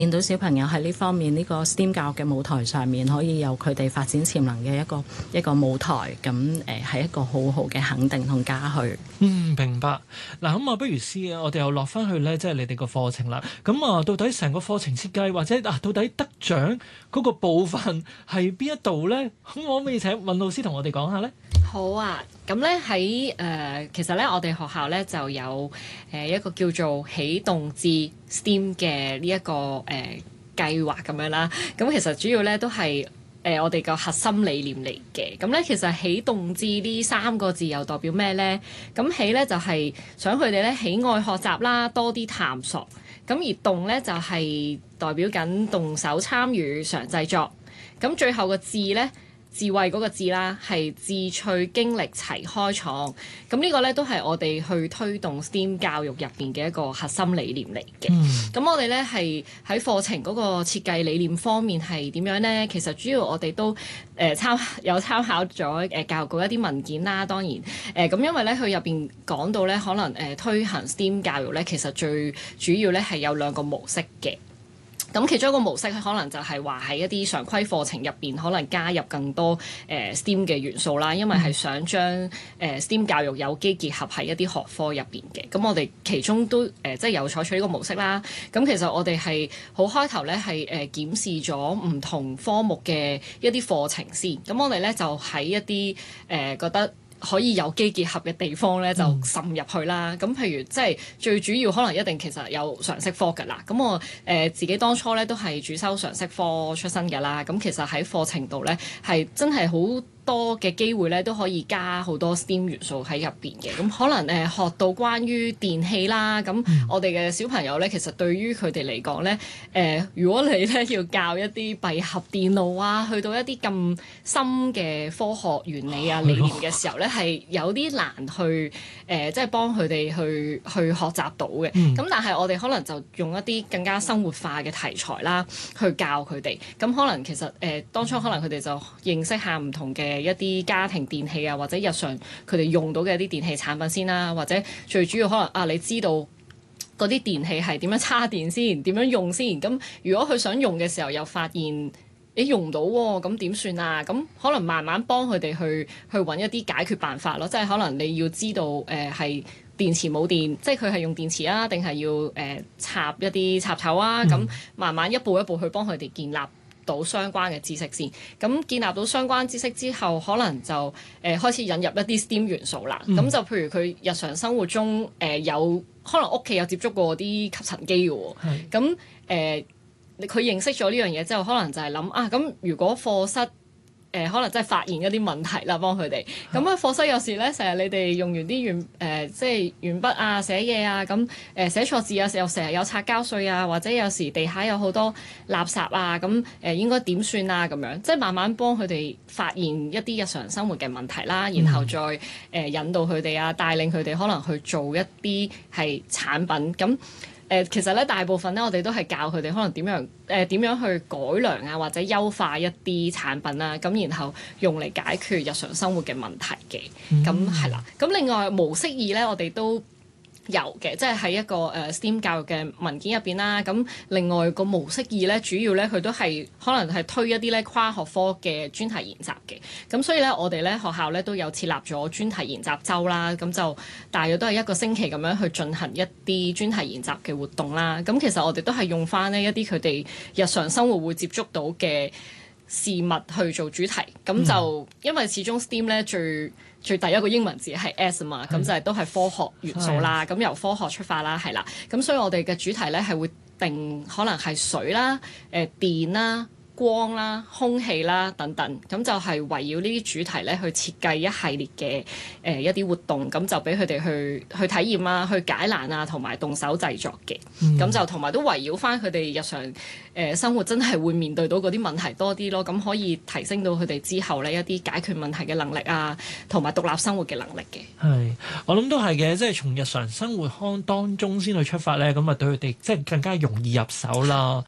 見到小朋友喺呢方面呢個 STEM 教育嘅舞台上面，可以有佢哋發展潛能嘅一個舞台，咁係一個好好嘅肯定同嘉許。 明白。嗱，咁不如試我哋又落翻去咧，即係你哋個課程啦。咁到底成個課程設計或者到底得獎嗰個部分係邊一度咧？咁我可唔可以請問老師同我哋講下咧？ 好啊，咁咧喺其實咧我哋學校咧就有一個叫做起動至 STEAM 嘅呢一個計劃咁樣啦。咁其實主要咧都係我哋個核心理念嚟嘅。咁咧其實起動至呢3個字又代表咩咧？咁起咧就係想佢哋咧喜愛學習啦，多啲探索。咁而動咧就係代表緊動手參與常製作。咁最後個智咧，智慧嗰個智啦，係志趣經歷齊開創。咁呢個咧都係我哋去推動 STEAM 教育入邊嘅一個核心理念嚟嘅。咁我哋咧係喺課程嗰個設計理念方面係點樣咧？其實主要我哋都參考咗教育局一啲文件啦。當然咁因為咧佢入邊講到咧，可能推行 STEAM 教育咧，其實最主要咧係有2個模式嘅。咁其中一個模式可能就係話喺一啲常規課程入邊，可能加入更多STEAM 嘅元素啦，因為係想將STEAM 教育有機結合喺一啲學科入邊嘅。咁我哋其中都即係有採取呢個模式啦。咁其實我哋係好開頭咧係檢視咗唔同科目嘅一啲課程先。咁我哋咧就喺一啲覺得可以有機結合嘅地方咧，就滲入去啦。咁譬如即係最主要可能一定其實有常識科㗎啦。咁我自己當初咧都係主修常識科出身㗎啦。咁其實喺課程度咧係真係好多嘅機會咧，都可以加好多 STEAM 元素喺入邊嘅。咁可能學到關於電器啦，咁我哋嘅小朋友咧，其實對於佢哋嚟講咧，如果你咧要教一啲閉合電路啊，去到一啲咁深嘅科學原理啊理念嘅時候咧，係有啲難去即係幫佢哋去學習到嘅。咁但係我哋可能就用一啲更加生活化嘅題材啦，去教佢哋。咁可能其實當初可能佢哋就認識下唔同嘅一啲家庭電器啊，或者日常佢哋用到嘅一啲電器產品先啦，或者最主要可能你知道嗰啲電器係點樣叉電先，點樣用先。咁如果佢想用嘅時候又發現你用唔到喎，咁點算啊？咁可能慢慢幫佢哋去揾一啲解決辦法咯。即係可能你要知道係電池冇電，即係佢係用電池啊，定係要插一啲插頭啊？咁慢慢一步一步去幫佢哋建立到相關嘅知識先。咁建立到相關知識之後，可能就開始引入一啲 STEAM 元素啦。咁就譬如佢日常生活中有可能屋企有接觸過啲吸塵機嘅喎。咁佢認識咗呢樣嘢之後，可能就係諗咁如果課室可能真係發現一啲問題啦，幫佢哋。咁喺課室有時咧，成日你哋用完啲即係鉛筆啊、寫嘢啊，咁寫錯字啊，又成日有擦膠碎啊，或者有時地下有好多垃圾啊，咁應該點算啊？咁樣即係慢慢幫佢哋發現一啲日常生活嘅問題啦，然後再引導佢哋啊，帶領佢哋可能去做一啲係產品咁。其實咧，大部分咧，我哋都係教佢哋可能點樣去改良啊，或者優化一啲產品啦，咁然後用嚟解決日常生活嘅問題嘅。咁係啦。咁另外模式2咧，我哋都有嘅，即係喺一個STEAM 教育嘅文件入邊啦。咁另外個模式2咧，主要咧佢都係可能係推一啲咧跨學科嘅專題研習嘅。咁所以咧，我哋咧學校咧都有設立咗專題研習週啦。咁就大約都係1個星期咁樣去進行一啲專題研習嘅活動啦。咁其實我哋都係用翻呢一啲佢哋日常生活會接觸到嘅事物去做主題。咁就因為始終 STEAM 咧最第一個英文字係 S 啊嘛，咁就係都係科學元素啦，咁由科學出發啦，係啦，咁所以我哋嘅主題咧係會定可能係水啦、電啦、光啦、空氣啦等等，咁就係圍繞呢啲主題咧去設計一系列嘅一啲活動，咁就俾佢哋去體驗啊、去解難啊，同埋動手製作嘅，咁就同埋都圍繞翻佢哋日常生活真係會面對到嗰啲問題多啲咯，咁可以提升到佢哋之後呢一啲解決問題嘅能力啊，同埋獨立生活嘅能力嘅。 係，我諗都係嘅，即係從日常生活當中先去出發咧，咁啊對佢哋即係更加容易入手啦。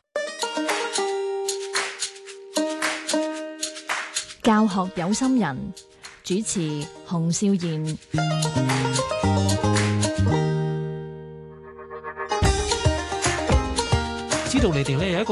教學有心人，主持洪少賢。 知道你哋咧有一個